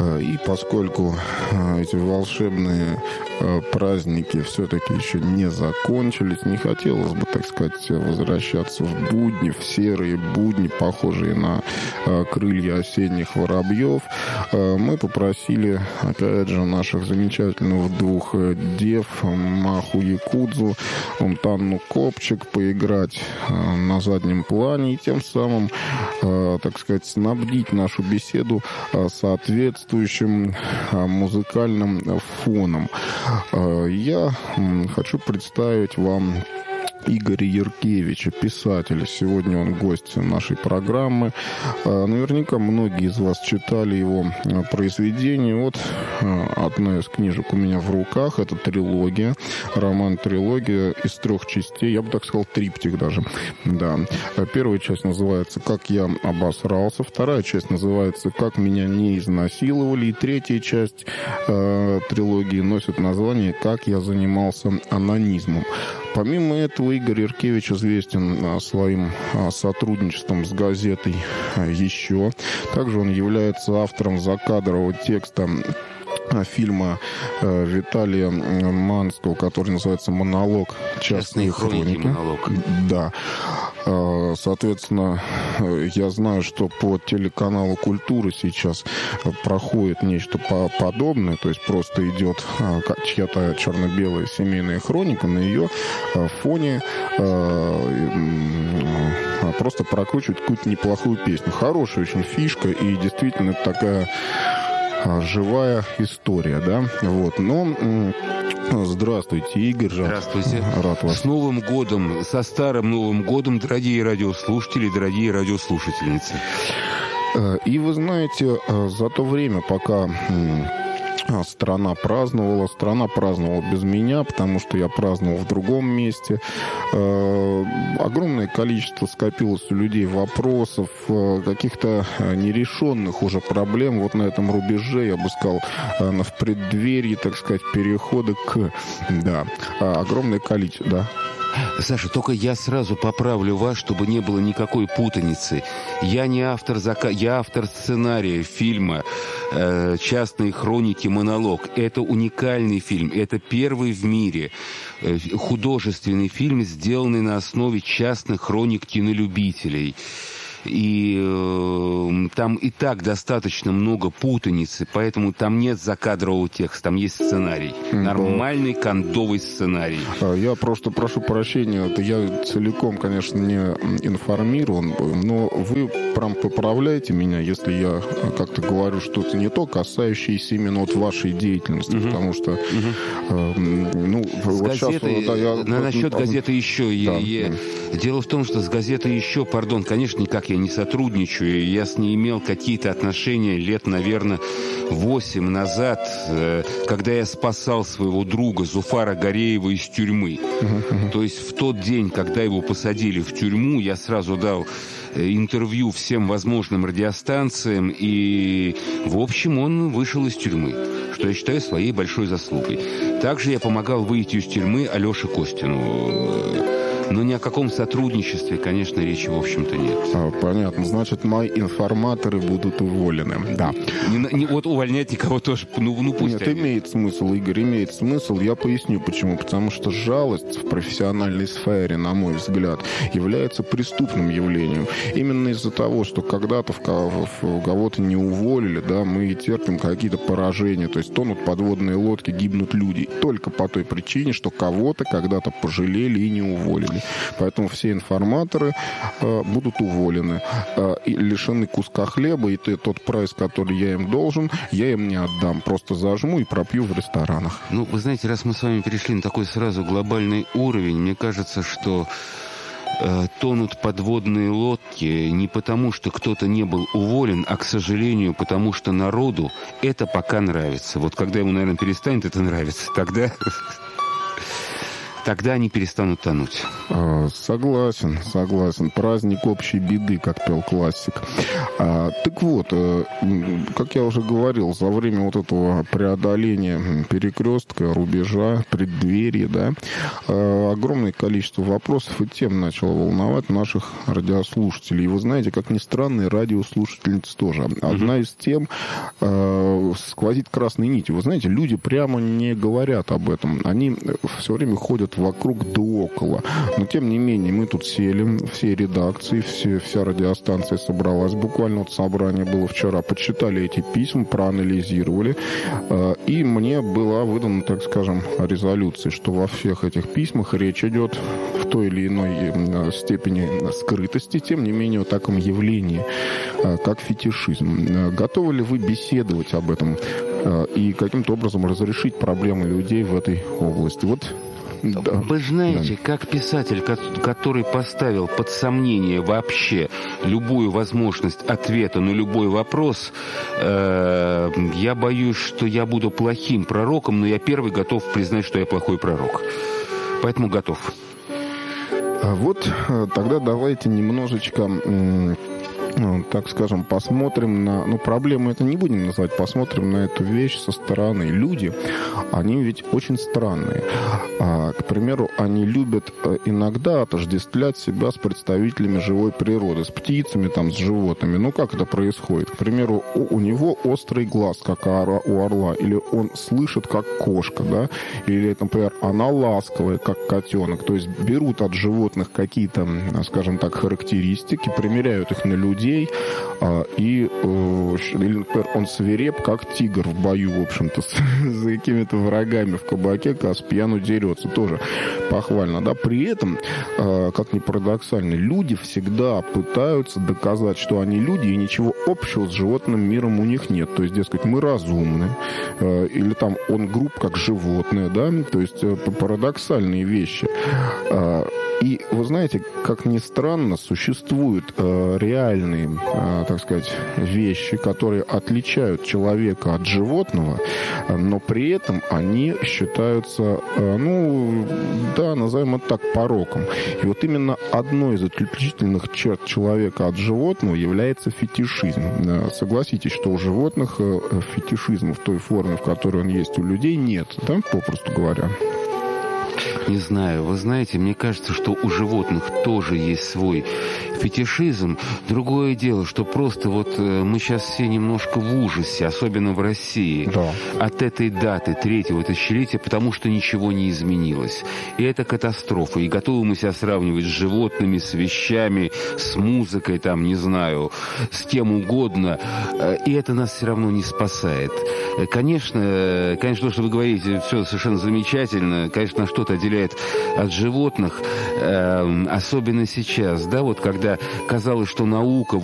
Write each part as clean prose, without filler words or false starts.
И поскольку эти волшебные праздники все-таки еще не закончились, не хотелось бы, так сказать, возвращаться в будни, в серые будни, похожие на крылья осенних воробьев, мы попросили, опять же, наших замечательных двух дев, Маху Якудзу, Танну Копчик, поиграть на заднем плане и тем самым, так сказать, снабдить нашу беседу соответствующим музыкальным фоном. Я хочу представить вам Игоря Яркевича, писателя. Сегодня он гость нашей программы. Наверняка многие из вас читали его произведения. Вот одна из книжек у меня в руках. Это трилогия, роман-трилогия из 3 частей. Я бы так сказал, триптих даже. Да. Первая часть называется «Как я обосрался». Вторая часть называется «Как меня не изнасиловали». И третья часть трилогии носит название «Как я занимался анонизмом». Помимо этого, Игорь Яркевич известен своим сотрудничеством с газетой «Еще». Также он является автором закадрового текста фильма Виталия Манского, который называется «Монолог. Частные хроники». Монолог. Да. Соответственно, я знаю, что по телеканалу «Культура» сейчас проходит нечто подобное, то есть просто идет чья-то черно-белая семейная хроника, на ее фоне просто прокручивать какую-то неплохую песню. Хорошая очень фишка, и действительно это такая живая история, да, вот, но здравствуйте, Игорь. Здравствуйте. Рад вас. С Новым годом, со старым Новым годом, дорогие радиослушатели, дорогие радиослушательницы. И вы знаете, за то время, пока страна праздновала без меня, потому что я праздновал в другом месте. Огромное количество скопилось у людей вопросов, каких-то нерешенных уже проблем. Вот на этом рубеже, я бы сказал, в преддверии, так сказать, перехода к... Да, огромное количество, да. Саша, только я сразу поправлю вас, чтобы не было никакой путаницы. Я не автор я автор сценария фильма «Частные хроники. Монолог». Это уникальный фильм. Это первый в мире художественный фильм, сделанный на основе частных хроник кинолюбителей. И там и так достаточно много путаницы, поэтому там нет закадрового текста, там есть сценарий. Нормальный кондовый сценарий. Я просто прошу прощения, это я целиком, конечно, не информирован, но вы прям поправляете меня, если я как-то говорю что-то не то, касающееся именно вот вашей деятельности, потому что вот газеты, сейчас... насчет газеты «Еще». Да. Дело в том, что с газетой «Еще», конечно, никак я не сотрудничаю. Я с ней имел какие-то отношения лет, наверное, 8 назад, когда я спасал своего друга Зуфара Гореева из тюрьмы. То есть в тот день, когда его посадили в тюрьму, я сразу дал интервью всем возможным радиостанциям, и, в общем, он вышел из тюрьмы, что я считаю своей большой заслугой. Также я помогал выйти из тюрьмы Алёше Костину. Но ни о каком сотрудничестве, конечно, речи, в общем-то, нет. Понятно. Значит, мои информаторы будут уволены. Да. Вот увольнять никого тоже, пусть. Нет, имеет смысл, Игорь, имеет смысл. Я поясню, почему. Потому что жалость в профессиональной сфере, на мой взгляд, является преступным явлением. Именно из-за того, что когда-то кого-то не уволили, да, мы терпим какие-то поражения. То есть тонут подводные лодки, гибнут люди. Только по той причине, что кого-то когда-то пожалели и не уволили. Поэтому все информаторы будут уволены и лишены куска хлеба, и тот прайс, который я им должен, я им не отдам. Просто зажму и пропью в ресторанах. Вы знаете, раз мы с вами перешли на такой сразу глобальный уровень, мне кажется, что тонут подводные лодки не потому, что кто-то не был уволен, а, к сожалению, потому что народу это пока нравится. Вот когда ему, наверное, перестанет это нравиться, тогда... Тогда они перестанут тонуть. Согласен. Праздник общей беды, как пел классик. Так вот, как я уже говорил, за время вот этого преодоления перекрестка, рубежа, преддверия, да, огромное количество вопросов и тем начало волновать наших радиослушателей. И вы знаете, как ни странно, и радиослушательниц тоже. Одна из тем сквозит красной нитью. Вы знаете, люди прямо не говорят об этом. Они все время ходят вокруг да около. Но, тем не менее, мы тут сели, все редакции, вся радиостанция собралась. Буквально вот собрание было вчера. Подсчитали эти письма, проанализировали. И мне была выдана, так скажем, резолюция, что во всех этих письмах речь идет в той или иной степени скрытости, тем не менее, о таком явлении, как фетишизм. Готовы ли вы беседовать об этом и каким-то образом разрешить проблемы людей в этой области? Вот. Да. Вы знаете, как писатель, который поставил под сомнение вообще любую возможность ответа на любой вопрос, я боюсь, что я буду плохим пророком, но я первый готов признать, что я плохой пророк. Поэтому готов. Вот тогда давайте немножечко, так скажем, посмотрим на... проблему это не будем называть, посмотрим на эту вещь со стороны. Люди, они ведь очень странные. К примеру, они любят иногда отождествлять себя с представителями живой природы, с птицами, с животными. Как это происходит? К примеру, у него острый глаз, как у орла, или он слышит, как кошка, да? Или, например, она ласковая, как котенок. То есть берут от животных какие-то, скажем так, характеристики, примеряют их на людей, или, например, он свиреп, как тигр в бою, в общем-то, с какими-то врагами в кабаке, когда с пьяну дерется. Тоже похвально, да. При этом, как ни парадоксально, люди всегда пытаются доказать, что они люди, и ничего общего с животным миром у них нет. То есть, дескать, мы разумны, или он груб, как животное, да. То есть, парадоксальные вещи. И, вы знаете, как ни странно, существуют реальные, так сказать, вещи, которые отличают человека от животного, но при этом они считаются, назовем это так, пороком. И вот именно одной из отличительных черт человека от животного является фетишизм. Согласитесь, что у животных фетишизма в той форме, в которой он есть у людей, нет, да, попросту говоря. Не знаю. Вы знаете, мне кажется, что у животных тоже есть свой фетишизм. Другое дело, что просто мы сейчас все немножко в ужасе, особенно в России, от этой даты, 3-го тысячелетия, потому что ничего не изменилось. И это катастрофа. И готовы мы себя сравнивать с животными, с вещами, с музыкой, не знаю, с кем угодно. И это нас все равно не спасает. Конечно, то, что вы говорите, все совершенно замечательно. Конечно, что-то отделяет от животных, особенно сейчас, да, когда казалось, что наука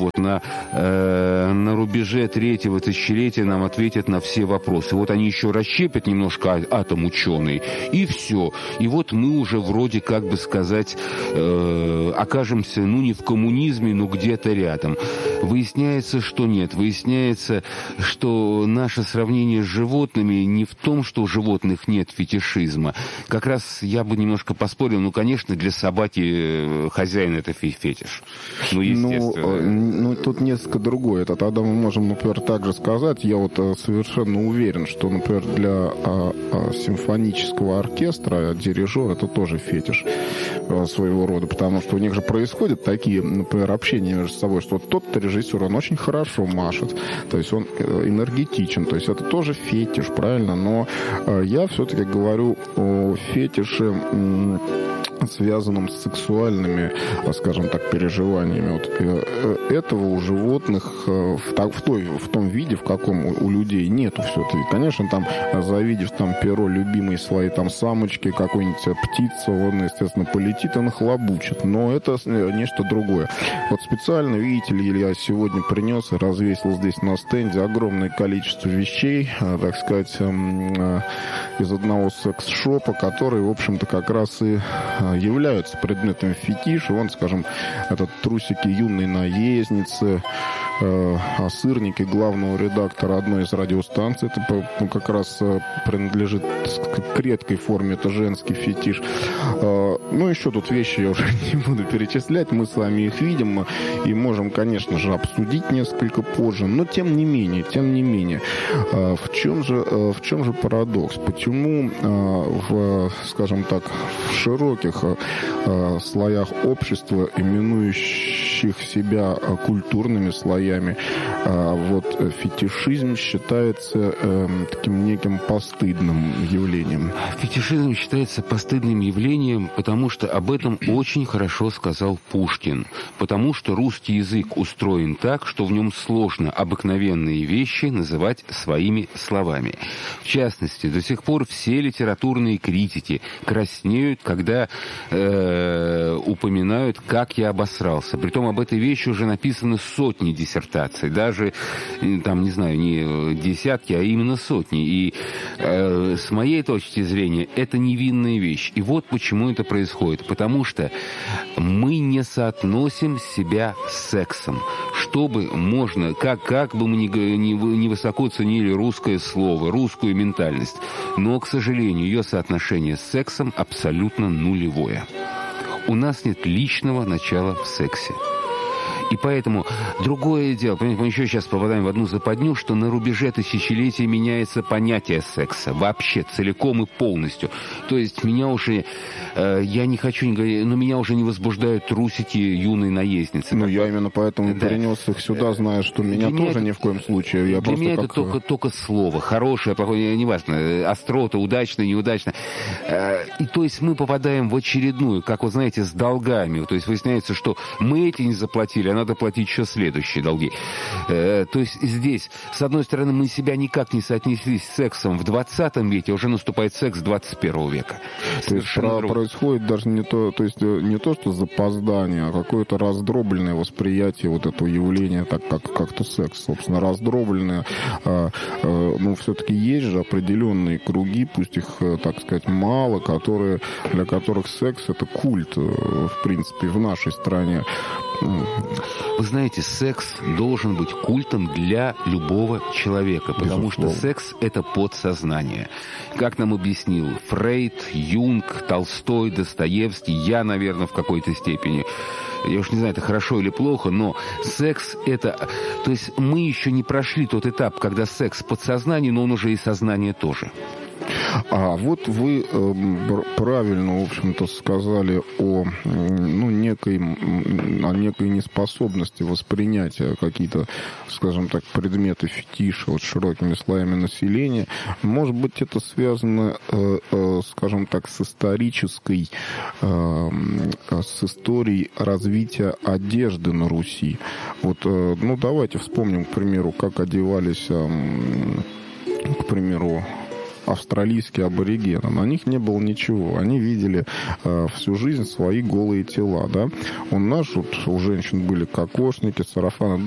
на рубеже 3-го тысячелетия нам ответит на все вопросы. Они еще расщепят немножко атом ученый, и все. И мы уже вроде, как бы сказать, окажемся, не в коммунизме, но где-то рядом. Выясняется, что нет. Выясняется, что наше сравнение с животными не в том, что у животных нет фетишизма. Как раз я бы немножко поспорил, конечно, для собаки хозяин это фетиш. Естественно. Тут несколько другое. Это тогда мы можем, например, также сказать, я совершенно уверен, что, например, для симфонического оркестра дирижер это тоже фетиш своего рода, потому что у них же происходят такие, например, общения между собой, что тот-то режиссер, он очень хорошо машет, то есть он энергетичен, то есть это тоже фетиш, правильно? Но я все-таки говорю о фетише, связанном с сексуальными, скажем так, переживаниями. Этого у животных в том виде, в каком у людей нету все-таки. Конечно, завидев перо любимой своей самочки, какой-нибудь птица, он, естественно, полетит и нахлобучит. Но это нечто другое. Специально, видите ли, я сегодня принес и развесил здесь на стенде огромное количество вещей, так сказать, из одного секс-шопа, которые, в общем-то, как раз и являются предметом фетиша. Скажем, это трусики юной наездницы, Сырники главного редактора одной из радиостанций. Это как раз принадлежит к редкой форме, это женский фетиш. Ну, еще тут вещи я уже не буду перечислять, мы с вами их видим и можем, конечно же, обсудить несколько позже, но тем не менее, в чем же парадокс? Почему скажем так, в широких слоях общества, именующих себя культурными слоями, вот фетишизм считается таким неким постыдным явлением? Фетишизм считается постыдным явлением, потому что об этом очень хорошо сказал Пушкин. Потому что русский язык устроен так, что в нем сложно обыкновенные вещи называть своими словами. В частности, до сих пор все литературные критики краснеют, когда упоминают, как я обосрался. Притом об этой вещи уже написаны сотни диссертаций. Даже, там, не знаю, не десятки, а именно сотни. И с моей точки зрения, это невинная вещь. И вот почему это происходит. Потому что мы не соотносим себя с сексом. Чтобы можно, как бы мы ни высоко ценили русское слово, русскую ментальность, но, к сожалению, ее соотношение с сексом абсолютно нулевое. У нас нет личного начала в сексе. И поэтому другое дело, понимаете, мы еще сейчас попадаем в одну западню, что на рубеже тысячелетий меняется понятие секса. Вообще, целиком и полностью. То есть меня уже, я не хочу не говорить, но меня уже не возбуждают трусики юной наездницы. Ну, я именно поэтому перенес их сюда, зная, что меня тоже ни в коем случае. Я для меня это только слово. Хорошее, плохое, неважно. Острота, удачно, неудачно. И то есть мы попадаем в очередную, как вы знаете, с долгами. То есть выясняется, что мы эти не заплатили, а надо платить еще следующие долги. То есть здесь, с одной стороны, мы себя никак не соотнеслись с сексом в 20 веке, уже наступает секс 21 века. То есть происходит даже не то что запоздание, а какое-то раздробленное восприятие вот этого явления, так как-то секс, собственно, раздробленное. Ну, все-таки есть же определенные круги, пусть их, так сказать, мало, для которых секс — это культ, в принципе, в нашей стране. Вы знаете, секс должен быть культом для любого человека, потому что секс — это подсознание. Как нам объяснил Фрейд, Юнг, Толстой, Достоевский, я, наверное, в какой-то степени. Я уж не знаю, это хорошо или плохо, но секс — это... То есть мы еще не прошли тот этап, когда секс подсознание, но он уже и сознание тоже. А вот вы правильно, в общем-то, сказали о некой неспособности воспринятия какие-то, скажем так, предметы фетиша вот широкими слоями населения. Может быть, это связано, скажем так, с историей развития одежды на Руси. Вот, давайте вспомним, к примеру, как одевались, к примеру, австралийские аборигены. На них не было ничего. Они видели всю жизнь свои голые тела, да. У женщин были кокошники, сарафаны.